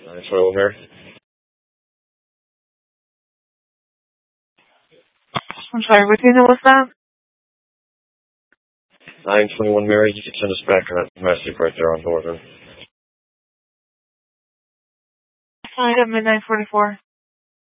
921 Mary. I'm sorry, what unit was that? 921 Mary, you can send us back a message right there on Northern. I got midnight 44.